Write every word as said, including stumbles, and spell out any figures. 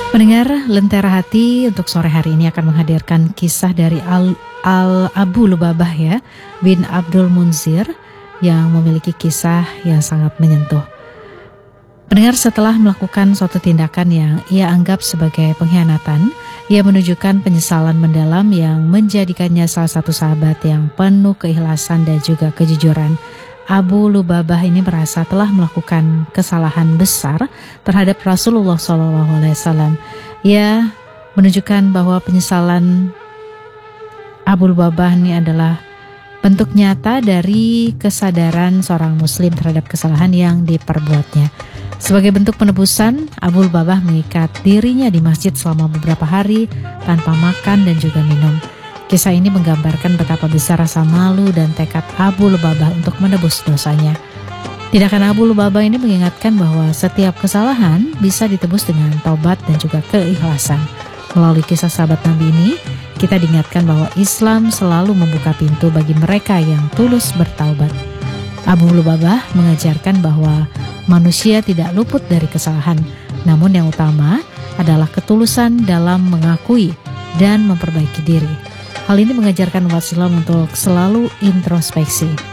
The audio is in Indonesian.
Pendengar Lentera Hati untuk sore hari ini akan menghadirkan kisah dari Al, Al Abu Lubabah ya bin Abdul Munzir yang memiliki kisah yang sangat menyentuh. Pendengar, setelah melakukan suatu tindakan yang ia anggap sebagai pengkhianatan, ia menunjukkan penyesalan mendalam yang menjadikannya salah satu sahabat yang penuh keikhlasan dan juga kejujuran. Abu Lubabah ini merasa telah melakukan kesalahan besar terhadap Rasulullah shallallahu alaihi wasallam. Ia menunjukkan bahwa penyesalan Abu Lubabah ini adalah bentuk nyata dari kesadaran seorang muslim terhadap kesalahan yang diperbuatnya. Sebagai bentuk penebusan, Abu Lubabah mengikat dirinya di masjid selama beberapa hari tanpa makan dan juga minum. Kisah ini menggambarkan betapa besar rasa malu dan tekad Abu Lubabah untuk menebus dosanya. Tindakan Abu Lubabah ini mengingatkan bahwa setiap kesalahan bisa ditebus dengan taubat dan juga keikhlasan. Melalui kisah sahabat Nabi ini, kita diingatkan bahwa Islam selalu membuka pintu bagi mereka yang tulus bertaubat. Abu Lubabah mengajarkan bahwa manusia tidak luput dari kesalahan, namun yang utama adalah ketulusan dalam mengakui dan memperbaiki diri. Hal ini mengajarkan umat Islam untuk selalu introspeksi,